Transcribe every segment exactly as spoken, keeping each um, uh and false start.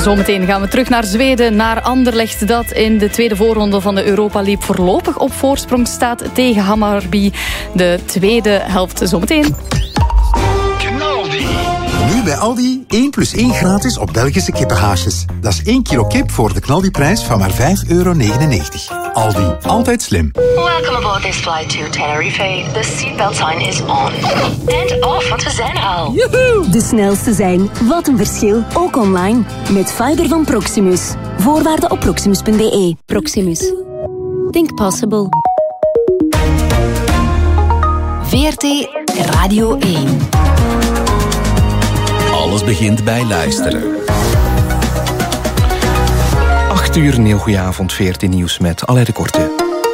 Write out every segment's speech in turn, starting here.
Zometeen gaan we terug naar Zweden, naar Anderlecht, dat in de tweede voorronde van de Europa League voorlopig op voorsprong staat tegen Hammarby. De tweede helft zometeen. Nu bij Aldi één plus één gratis op Belgische kippenhaasjes. Dat is één kilo kip voor de knaldiprijs van maar vijf euro negenennegentig. Aldi, altijd slim. Welcome aboard this flight to Tenerife. The seatbelt sign is on. And off, want we zijn er al. Joehoe! De snelste zijn. Wat een verschil. Ook online. Met fiber van Proximus. Voorwaarden op proximus punt b e. Proximus. Think possible. V R T Radio één. Alles begint bij luisteren. acht uur, een heel goeie avond, V R T Nieuws met Alain de Korte.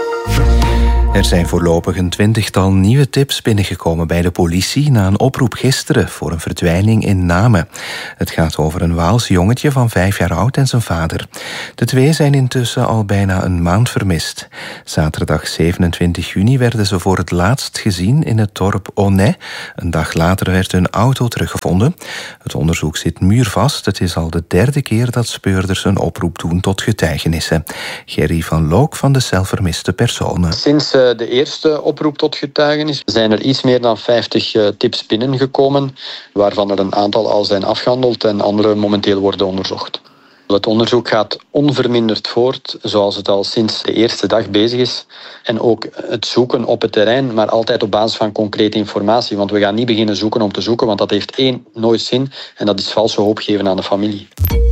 Er zijn voorlopig een twintigtal nieuwe tips binnengekomen bij de politie na een oproep gisteren voor een verdwijning in Namen. Het gaat over een Waals jongetje van vijf jaar oud en zijn vader. De twee zijn intussen al bijna een maand vermist. Zaterdag zevenentwintig juni werden ze voor het laatst gezien in het dorp Onnay. Een dag later werd hun auto teruggevonden. Het onderzoek zit muurvast. Het is al de derde keer dat speurders een oproep doen tot getuigenissen. Gerry van Look van de Cel Vermiste Personen. Sinds de eerste oproep tot getuigenis zijn er iets meer dan vijftig tips binnengekomen, waarvan er een aantal al zijn afgehandeld en andere momenteel worden onderzocht. Het onderzoek gaat onverminderd voort, zoals het al sinds de eerste dag bezig is. En ook het zoeken op het terrein, maar altijd op basis van concrete informatie. Want we gaan niet beginnen zoeken om te zoeken, want dat heeft één, nooit zin. En dat is valse hoop geven aan de familie.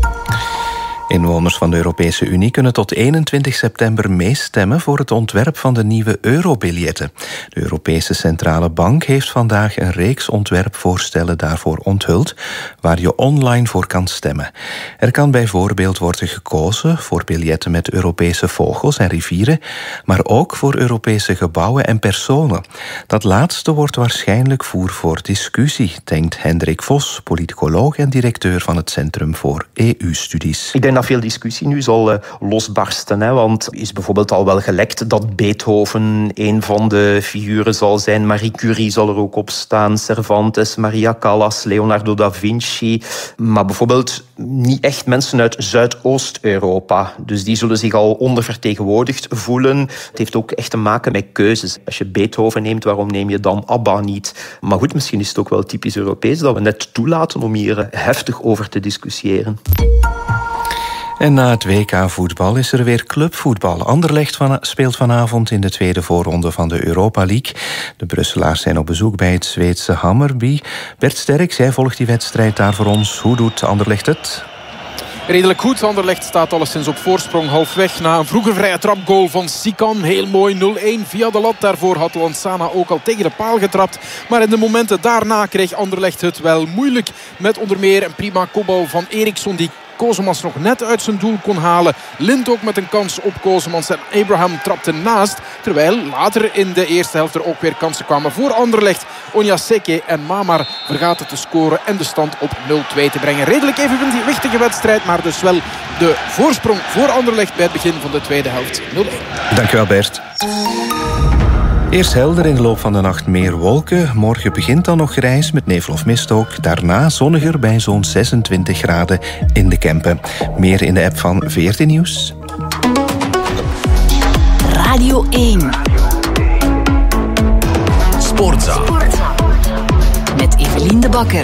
Inwoners van de Europese Unie kunnen tot eenentwintig september meestemmen voor het ontwerp van de nieuwe eurobiljetten. De Europese Centrale Bank heeft vandaag een reeks ontwerpvoorstellen daarvoor onthuld, waar je online voor kan stemmen. Er kan bijvoorbeeld worden gekozen voor biljetten met Europese vogels en rivieren, maar ook voor Europese gebouwen en personen. Dat laatste wordt waarschijnlijk voer voor discussie, denkt Hendrik Vos, politicoloog en directeur van het Centrum voor E U-studies. Ik denk dat veel discussie nu zal uh, losbarsten. Hè, want is bijvoorbeeld al wel gelekt dat Beethoven een van de figuren zal zijn. Marie Curie zal er ook op staan. Cervantes, Maria Callas, Leonardo da Vinci. Maar bijvoorbeeld niet echt mensen uit Zuidoost-Europa. Dus die zullen zich al ondervertegenwoordigd voelen. Het heeft ook echt te maken met keuzes. Als je Beethoven neemt, waarom neem je dan ABBA niet? Maar goed, misschien is het ook wel typisch Europees dat we net toelaten om hier heftig over te discussiëren. En na het W K-voetbal is er weer clubvoetbal. Anderlecht van, speelt vanavond in de tweede voorronde van de Europa League. De Brusselaars zijn op bezoek bij het Zweedse Hammarby. Bert Sterks, jij volgt die wedstrijd daar voor ons. Hoe doet Anderlecht het? Redelijk goed. Anderlecht staat alleszins op voorsprong halfweg na een vroege vrije trapgoal van Sikan. Heel mooi nul-één via de lat. Daarvoor had Lansana ook al tegen de paal getrapt. Maar in de momenten daarna kreeg Anderlecht het wel moeilijk. Met onder meer een prima kopbal van Eriksson die Kozemans nog net uit zijn doel kon halen. Lind ook met een kans op Kozemans en Abraham trapte naast. Terwijl later in de eerste helft er ook weer kansen kwamen voor Anderlecht. Onyaseke en Mamar vergaten te scoren en de stand op nul-twee te brengen. Redelijk evenwichtige wedstrijd, maar dus wel de voorsprong voor Anderlecht bij het begin van de tweede helft. nul-één. Dankjewel Bert. Eerst helder, in de loop van de nacht meer wolken. Morgen begint dan nog grijs met nevel of mist ook. Daarna zonniger bij zo'n zesentwintig graden in de Kempen. Meer in de app van V R T Nieuws. Radio één. Sportza. Met Evelien de Bakker.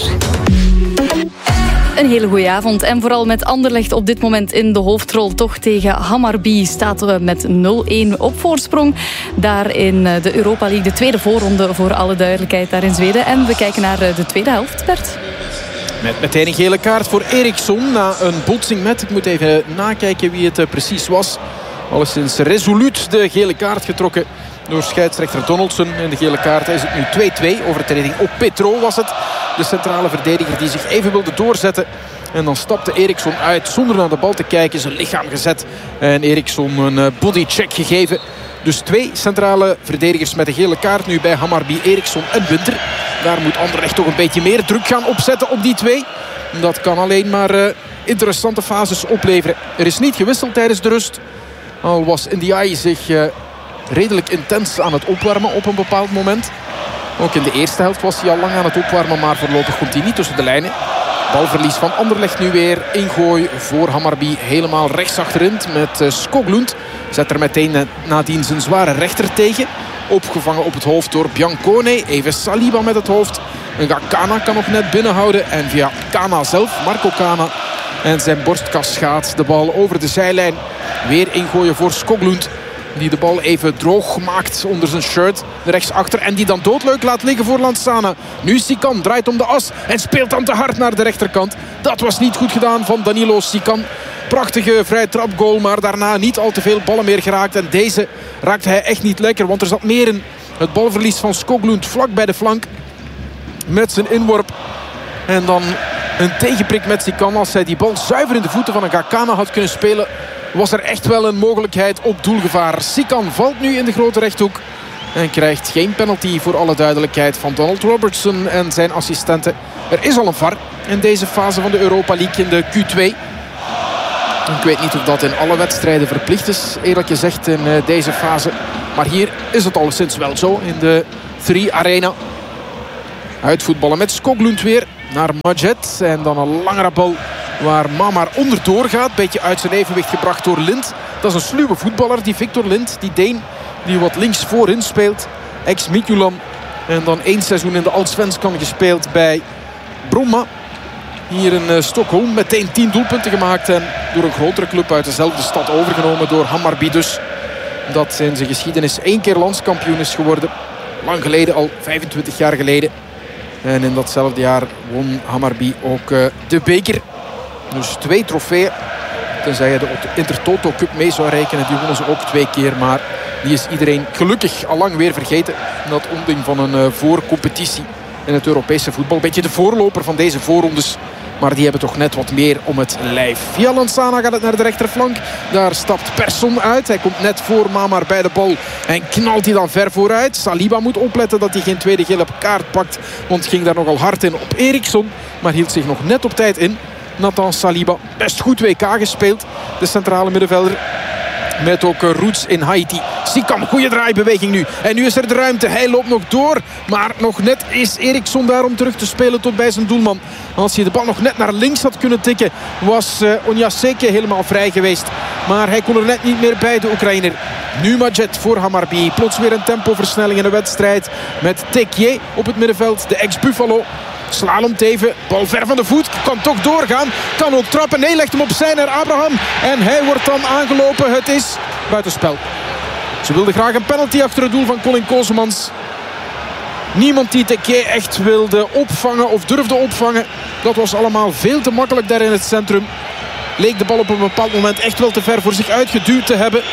Een hele goede avond. En vooral met Anderlecht op dit moment in de hoofdrol. Toch tegen Hammarby staat we met nul-één op voorsprong. Daar in de Europa League. De tweede voorronde voor alle duidelijkheid daar in Zweden. En we kijken naar de tweede helft, Bert. Met meteen een gele kaart voor Eriksson. Na een botsing met, ik moet even nakijken wie het precies was. Alleszins resoluut de gele kaart getrokken door scheidsrechter Donaldson. En de gele kaart is het nu twee-twee. Overtreding op Petro was het. De centrale verdediger die zich even wilde doorzetten. En dan stapte Eriksson uit zonder naar de bal te kijken. Zijn lichaam gezet. En Eriksson een bodycheck gegeven. Dus twee centrale verdedigers met een gele kaart nu bij Hammarby, Eriksson en Winter. Daar moet Anderlecht toch een beetje meer druk gaan opzetten op die twee. Dat kan alleen maar uh, interessante fases opleveren. Er is niet gewisseld tijdens de rust. Al was Ndiaye zich uh, redelijk intens aan het opwarmen op een bepaald moment. Ook in de eerste helft was hij al lang aan het opwarmen, maar voorlopig komt hij niet tussen de lijnen. Balverlies van Anderlecht nu weer. Ingooi voor Hammarby helemaal rechts achterin met uh, Skoglund. Zet er meteen uh, nadien zijn zware rechter tegen. Opgevangen op het hoofd door Biancone. Even Saliba met het hoofd. En Kana kan nog net binnenhouden. En via Kana zelf, Marco Kana. En zijn borstkas gaat de bal over de zijlijn. Weer ingooien voor Skoglund. Die de bal even droog maakt onder zijn shirt. Rechtsachter. En die dan doodleuk laat liggen voor Lanzana. Nu Sikan draait om de as. En speelt dan te hard naar de rechterkant. Dat was niet goed gedaan van Danilo Sikan. Prachtige vrije trapgoal. Maar daarna niet al te veel ballen meer geraakt. En deze raakt hij echt niet lekker. Want er zat meer in. Het balverlies van Skoglund vlak bij de flank. Met zijn inworp. En dan een tegenprik met Sikan. Als hij die bal zuiver in de voeten van een Gakana had kunnen spelen, was er echt wel een mogelijkheid op doelgevaar. Sikan valt nu in de grote rechthoek. En krijgt geen penalty voor alle duidelijkheid van Donald Robertson en zijn assistenten. Er is al een V A R in deze fase van de Europa League in de Q twee. Ik weet niet of dat in alle wedstrijden verplicht is, eerlijk gezegd, in deze fase. Maar hier is het alleszins wel zo in de drie Arena. Uitvoetballen met Skoglund weer naar Madjet. En dan een langere bal waar Mamar onderdoor gaat. Beetje uit zijn evenwicht gebracht door Lind. Dat is een sluwe voetballer, die Victor Lind. Die Deen die wat links voorin speelt. Ex-Midtjylland. En dan één seizoen in de Allsvenskan gespeeld bij Bromma. Hier in uh, Stockholm. Meteen tien doelpunten gemaakt. En door een grotere club uit dezelfde stad overgenomen. Door Hammarby dus. Dat in zijn geschiedenis één keer landskampioen is geworden. Lang geleden, al vijfentwintig jaar geleden. En in datzelfde jaar won Hammarby ook uh, de beker. Dus twee trofeeën. Tenzij je de Intertoto Cup mee zou rekenen. Die wonnen ze ook twee keer. Maar die is iedereen gelukkig al lang weer vergeten. Dat onding van een uh, voorcompetitie in het Europese voetbal. Beetje de voorloper van deze voorrondes. Maar die hebben toch net wat meer om het lijf. Via Lanzana gaat het naar de rechterflank. Daar stapt Persson uit. Hij komt net voor Mamar bij de bal. En knalt hij dan ver vooruit. Saliba moet opletten dat hij geen tweede gele kaart pakt. Want ging daar nogal hard in op Eriksson. Maar hield zich nog net op tijd in. Nathan Saliba. Best goed W K gespeeld. De centrale middenvelder. Met ook Roots in Haiti. Sikan, goede draaibeweging nu. En nu is er de ruimte. Hij loopt nog door. Maar nog net is Eriksson daar om terug te spelen tot bij zijn doelman. Als hij de bal nog net naar links had kunnen tikken, was uh, Onyaseke helemaal vrij geweest. Maar hij kon er net niet meer bij, de Oekraïner. Nu Madjet voor Hammarby. Plots weer een tempoversnelling in de wedstrijd. Met Tekje op het middenveld. De ex-Buffalo. Slalom Teven, bal ver van de voet, kan toch doorgaan, kan ook trappen. Nee, legt hem opzij naar Abraham en hij wordt dan aangelopen. Het is buitenspel. Ze wilden graag een penalty achter het doel van Colin Kosemans. Niemand die Tekje echt wilde opvangen of durfde opvangen. Dat was allemaal veel te makkelijk daar in het centrum. Leek de bal op een bepaald moment echt wel te ver voor zich uitgeduwd te hebben.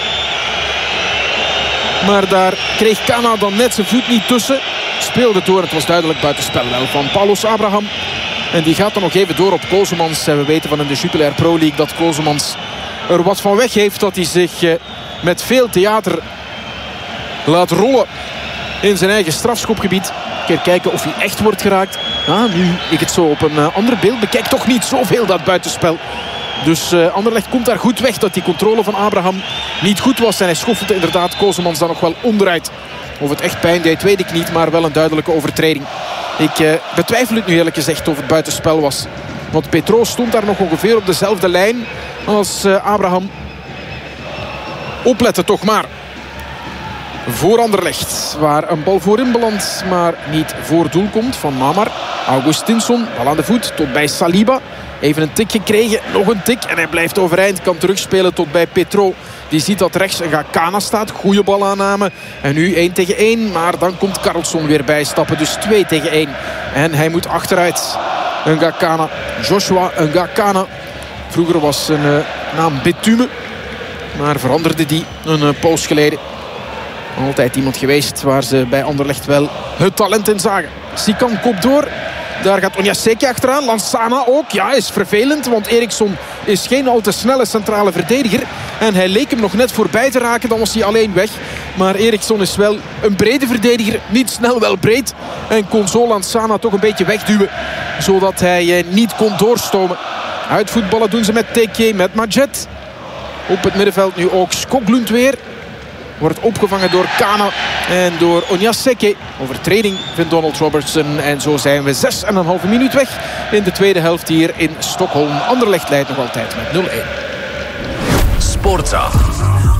Maar daar kreeg Kana dan net zijn voet niet tussen. Speelde door, het was duidelijk buitenspel wel van Paulus Abraham. En die gaat dan nog even door op Kosemans. En we weten van in de Jupiler Pro League dat Kosemans er wat van weg heeft. Dat hij zich met veel theater laat rollen in zijn eigen strafschopgebied. Een keer kijken of hij echt wordt geraakt. Ah, nu ik het zo op een ander beeld bekijk, toch niet zoveel dat buitenspel. Dus uh, Anderlecht komt daar goed weg dat die controle van Abraham niet goed was. En hij schoffelde inderdaad Kosemans dan nog wel onderuit. Of het echt pijn deed, weet ik niet. Maar wel een duidelijke overtreding. Ik uh, betwijfel het nu eerlijk gezegd of het buitenspel was. Want Petro stond daar nog ongeveer op dezelfde lijn als uh, Abraham. Opletten toch maar. Voor Anderlecht. Waar een bal voorin belandt, maar niet voor doel komt van Mamar. Augustinsson, bal aan de voet tot bij Saliba. Even een tik gekregen, nog een tik. En hij blijft overeind, kan terugspelen tot bij Petro. Die ziet dat rechts een Gakana staat. Goede balaanname. En nu één tegen één. Maar dan komt Karlsson weer bijstappen. Dus twee tegen één. En hij moet achteruit. Een Gakana. Joshua een Gakana. Vroeger was zijn uh, naam Bitume. Maar veranderde die een uh, poos geleden. Altijd iemand geweest waar ze bij Anderlecht wel het talent in zagen. Sikan kop door. Daar gaat Onyaseke achteraan. Lanzana ook. Ja, is vervelend. Want Eriksson is geen al te snelle centrale verdediger. En hij leek hem nog net voorbij te raken. Dan was hij alleen weg. Maar Eriksson is wel een brede verdediger. Niet snel, wel breed. En kon zo Lanzana toch een beetje wegduwen. Zodat hij eh, niet kon doorstomen. Uitvoetballen doen ze met Tekje, met Madjet. Op het middenveld nu ook Skoglund weer. wordt opgevangen door Kana en door Onyaseke. Overtreding vindt Donald Robertson. En zo zijn we zes en een halve minuut weg in de tweede helft hier in Stockholm. Anderlecht leidt nog altijd met nul-een. Sportza.